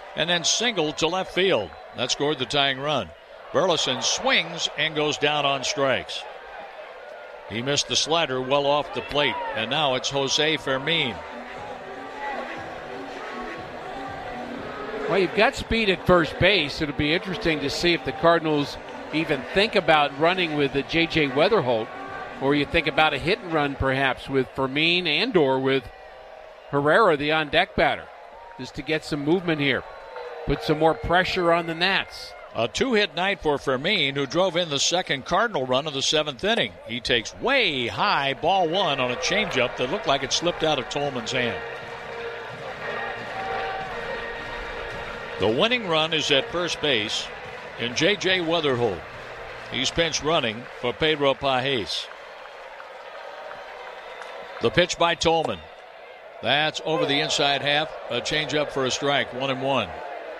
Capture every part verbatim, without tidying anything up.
and then singled to left field. That scored the tying run. Burleson swings and goes down on strikes. He missed the slider well off the plate, and now it's Jose Fermin. Well, you've got speed at first base. It'll be interesting to see if the Cardinals even think about running with the J J Weatherholt, or you think about a hit and run perhaps with Fermin and or with Herrera, the on-deck batter, just to get some movement here. Put some more pressure on the Nats. A two-hit night for Fermin, who drove in the second Cardinal run of the seventh inning. He takes way high ball one on a changeup that looked like it slipped out of Tolman's hand. The winning run is at first base in J J Weatherholt. He's pinch running for Pedro Pages. The pitch by Tolman. That's over the inside half. A changeup for a strike. One and one.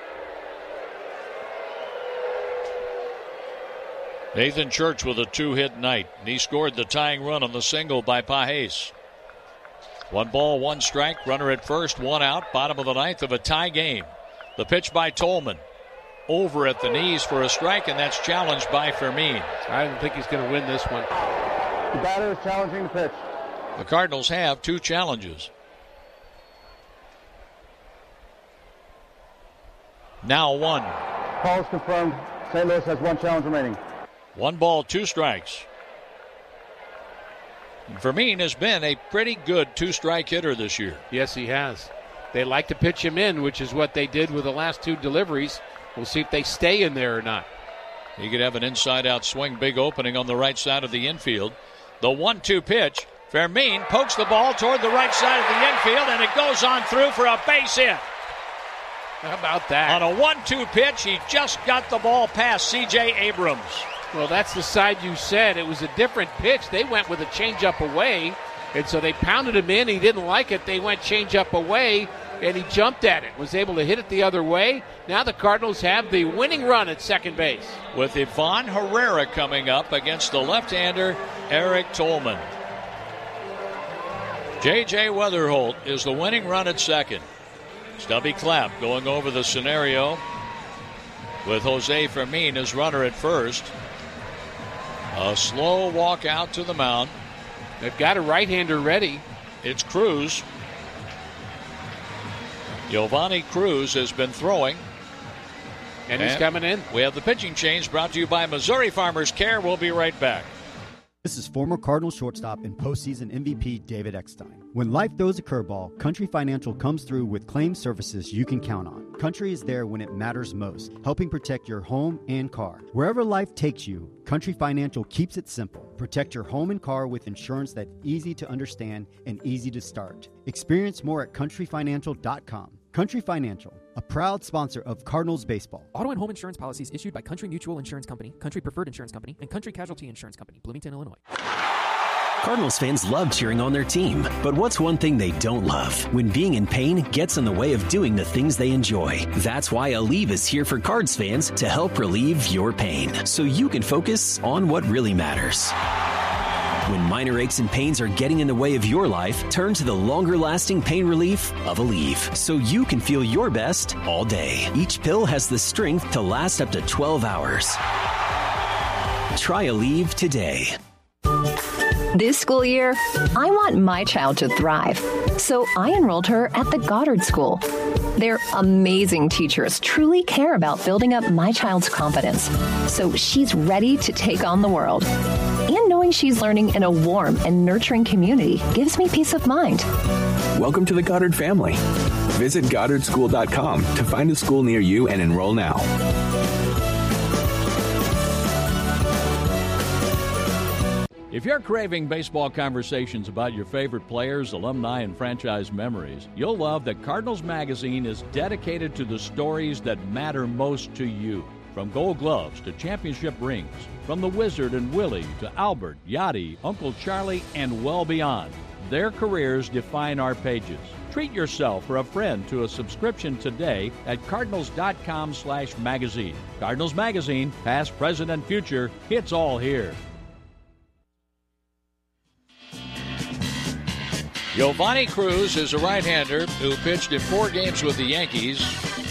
Nathan Church with a two-hit night. He scored the tying run on the single by Pages. One ball, one strike. Runner at first, one out. Bottom of the ninth of a tie game. The pitch by Tolman. Over at the knees for a strike, and that's challenged by Fermin. I don't think he's going to win this one. The batter is challenging the pitch. The Cardinals have two challenges. Now one. Call is confirmed. Saint Louis has one challenge remaining. One ball, two strikes. Fermin has been a pretty good two-strike hitter this year. Yes, he has. They like to pitch him in, which is what they did with the last two deliveries. We'll see if they stay in there or not. He could have an inside-out swing, big opening on the right side of the infield. The one two pitch. Fermin pokes the ball toward the right side of the infield, and it goes on through for a base hit. How about that? On a one two pitch, he just got the ball past C J Abrams. Well, that's the side you said. It was a different pitch. They went with a changeup away, and so they pounded him in. He didn't like it. They went changeup away, and he jumped at it. Was able to hit it the other way. Now the Cardinals have the winning run at second base. With Ivan Herrera coming up against the left-hander, Eric Tolman. J J Weatherholt is the winning run at second. Stubby Clapp going over the scenario with Jose Fermin as runner at first. A slow walk out to the mound. They've got a right-hander ready. It's Cruz. Giovanni Cruz has been throwing. And, and he's coming in. We have the pitching change brought to you by Missouri Farmers Care. We'll be right back. This is former Cardinals shortstop and postseason M V P David Eckstein. When life throws a curveball, Country Financial comes through with claim services you can count on. Country is there when it matters most, helping protect your home and car. Wherever life takes you, Country Financial keeps it simple. Protect your home and car with insurance that's easy to understand and easy to start. Experience more at country financial dot com. Country Financial, a proud sponsor of Cardinals baseball. Auto and home insurance policies issued by Country Mutual Insurance Company, Country Preferred Insurance Company, and Country Casualty Insurance Company, Bloomington, Illinois. Cardinals fans love cheering on their team, but what's one thing they don't love? When being in pain gets in the way of doing the things they enjoy. That's why Aleve is here for Cards fans to help relieve your pain, so you can focus on what really matters. When minor aches and pains are getting in the way of your life, turn to the longer-lasting pain relief of Aleve, so you can feel your best all day. Each pill has the strength to last up to twelve hours. Try Aleve today. This school year, I want my child to thrive, so I enrolled her at the Goddard School. Their amazing teachers truly care about building up my child's confidence, so she's ready to take on the world. And knowing she's learning in a warm and nurturing community gives me peace of mind. Welcome to the Goddard family. Visit goddard school dot com to find a school near you and enroll now. If you're craving baseball conversations about your favorite players, alumni, and franchise memories, you'll love that Cardinals Magazine is dedicated to the stories that matter most to you. From Gold Gloves to championship rings, from the Wizard and Willie to Albert, Yachty, Uncle Charlie, and well beyond. Their careers define our pages. Treat yourself or a friend to a subscription today at cardinals.com slash magazine. Cardinals Magazine, past, present, and future, it's all here. Giovanni Cruz is a right-hander who pitched in four games with the Yankees